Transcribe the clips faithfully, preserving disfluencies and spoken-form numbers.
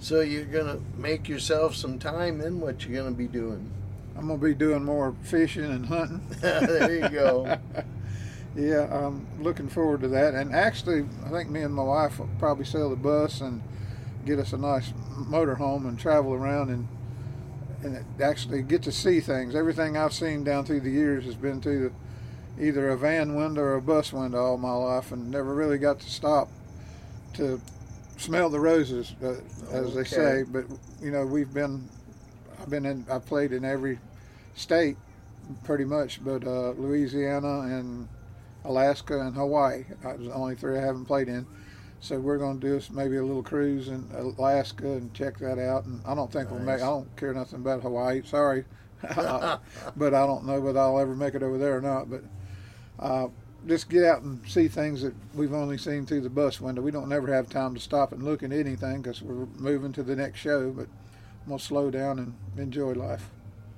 So you're gonna make yourself some time. Then what you gonna be doing? I'm gonna be doing more fishing and hunting. There you go. Yeah, I'm looking forward to that. And actually, I think me and my wife will probably sell the bus and get us a nice motorhome and travel around and and actually get to see things. Everything I've seen down through the years has been through either a van window or a bus window all my life, and never really got to stop to smell the roses, uh, as Okay. they say. But you know, we've been, I've been in, I've played in every state pretty much, but uh, Louisiana and Alaska and Hawaii are the only three I haven't played in. So we're going to do us maybe a little cruise in Alaska and check that out. And I don't think Nice. we'll make. I don't care nothing about Hawaii. Sorry, but I don't know whether I'll ever make it over there or not. But uh, just get out and see things that we've only seen through the bus window. We don't never have time to stop and look at anything because we're moving to the next show. But I'm gonna slow down and enjoy life.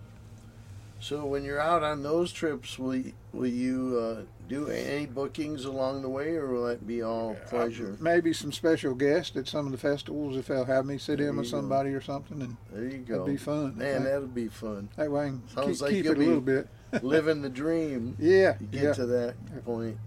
So when you're out on those trips, will you, will you uh, do any bookings along the way, or will that be all pleasure? Uh, maybe some special guests at some of the festivals if they'll have me sit There in with you go. somebody or something, and There you go. it'd be fun. Man, that'll be fun. That way I can Sounds keep, like keep you'll it a be little bit. Living the dream. Yeah, You get yeah, to that point.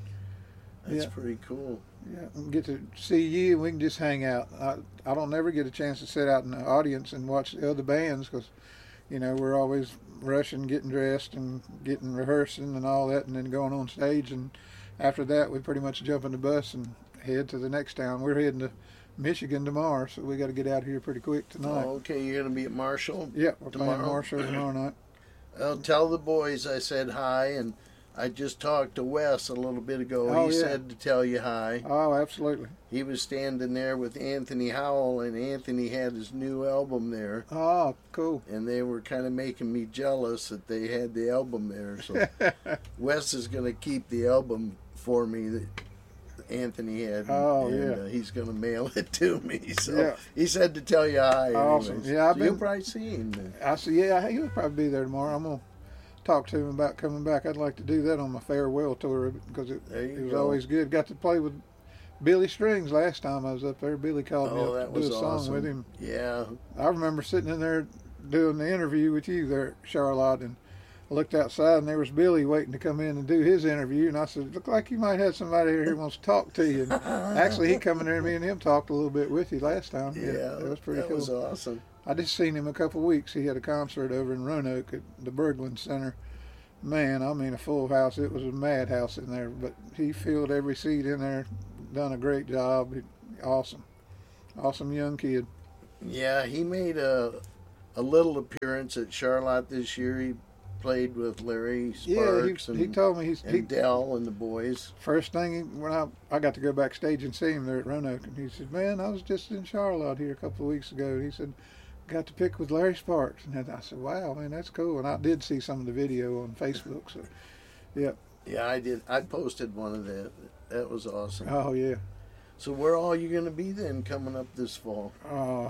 That's Yeah. pretty cool. yeah. And get to see you, and we can just hang out. I I don't never get a chance to sit out in the audience and watch the other bands because, you know, we're always rushing, getting dressed and getting rehearsing and all that, and then going on stage. And after that, we pretty much jump in the bus and head to the next town. We're heading to Michigan tomorrow, so we got to get out of here pretty quick tonight. Oh, okay, you're going to be at Marshall? Yeah, we're playing tomorrow? Marshall tomorrow night. I'll tell the boys I said hi, and I just talked to Wes a little bit ago. Oh, he yeah. said to tell you hi. Oh, absolutely. He was standing there with Anthony Howell, and Anthony had his new album there. Oh, cool. And they were kind of making me jealous that they had the album there. So Wes is going to keep the album for me that Anthony had. Oh, and, yeah. Uh, he's going to mail it to me. So Yeah. he said to tell you hi. Awesome. Anyways. Yeah, I've So you'll been- probably see him then. I said, yeah, he'll probably be there tomorrow. I'm going to talk to him about coming back. I'd like to do that on my farewell tour because it, There you it was go. always good. Got to play with Billy Strings last time I was up there. Billy called me Oh, up that to do was a song awesome. with him. Yeah. I remember sitting in there doing the interview with you there at Charlotte, and I looked outside and there was Billy waiting to come in and do his interview, and I said, look like you might have somebody here who wants to talk to you. And actually he come in there and me and him talked a little bit with you last time. Yeah. It was pretty that cool. was awesome. I just seen him a couple of weeks. He had a concert over in Roanoke at the Berglund Center. Man, I mean a full house. It was a madhouse in there, but he filled every seat in there, done a great job. He, awesome. Awesome young kid. Yeah, he made a a little appearance at Charlotte this year. He played with Larry Yeah, Sparks he, and, he told me he's and he, Dell and the boys. first thing he, when I I got to go backstage and see him there at Roanoke, and he said, "Man, I was just in Charlotte here a couple of weeks ago." He said, "Got to pick with Larry Sparks," and I said, "Wow, man, that's cool." And I did see some of the video on Facebook. So, yeah. Yeah, I did. I posted one of that. That was awesome. Oh yeah. So where all you going to be then coming up this fall? Uh,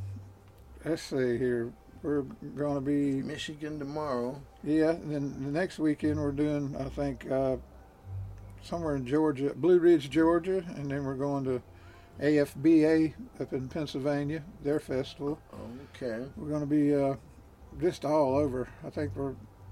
let's see here. We're going to be, Michigan tomorrow. yeah, and then the next weekend we're doing, I think, uh, somewhere in Georgia, Blue Ridge, Georgia, and then we're going to A F B A up in Pennsylvania, their festival. Okay. We're going to be uh, just all over. I think we're,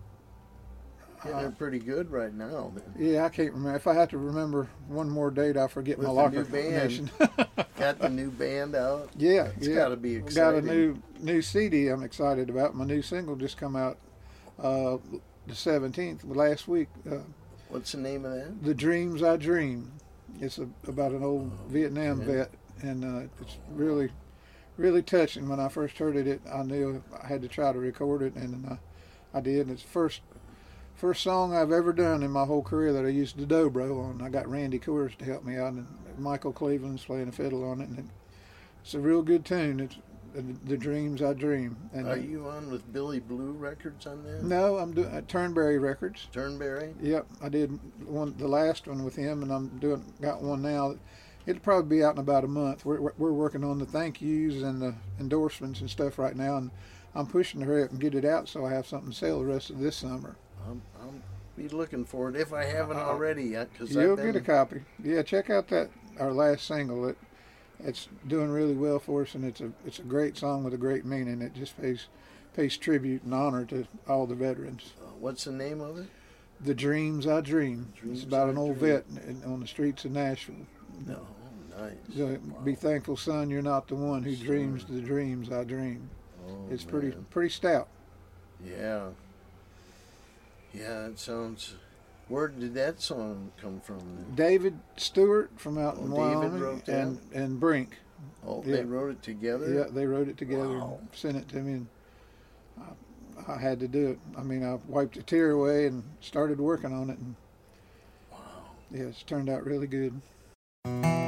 Yeah, they're pretty good right now. Then. yeah, I can't remember. If I have to remember one more date, I forget With my the locker new band. information. Got the new band out. Yeah, It's yeah. got to be We exciting. got a new new C D I'm excited about. My new single just come out uh, the seventeenth, last week. Uh, What's the name of that? The Dreams I Dream. It's a, about an old Vietnam Okay. vet, and uh, it's really, really touching. When I first heard it, it, I knew I had to try to record it, and uh, I did. It's the first first song I've ever done in my whole career that I used the dobro on. I got Randy Coors to help me out, and Michael Cleveland's playing a fiddle on it, and it's a real good tune. It's the, the Dreams I Dream. And Are you on with Billy Blue Records on that? No, I'm doing uh, Turnberry Records. Turnberry? Yep, I did one, the last one with him, and I'm doing got one now. It'll probably be out in about a month. We're we're working on the thank yous and the endorsements and stuff right now, and I'm pushing to hurry up and get it out so I have something to sell the rest of this summer. I'm, I'll be looking for it if I haven't Uh, already yet. Cause You'll I've been, get a copy. Yeah, check out that our last single. It it's doing really well for us, and it's a it's a great song with a great meaning. It just pays pays tribute and honor to all the veterans. Uh, what's the name of it? The Dreams I Dream. Dreams It's about I an old Dream. vet in, on the streets of Nashville. No, oh, nice. So, Wow. be thankful, son, you're not the one who Son. dreams the dreams I dream. Oh, It's man. pretty pretty stout. Yeah. Yeah, it sounds. Where did that song come from? Then? David Stewart from out in Oh, David Wyoming wrote that? and and Brink. Oh, Yeah. they wrote it together? Yeah, they wrote it together Wow. and sent it to me, and I, I had to do it. I mean, I wiped a tear away and started working on it, and Wow. yeah, it's turned out really good.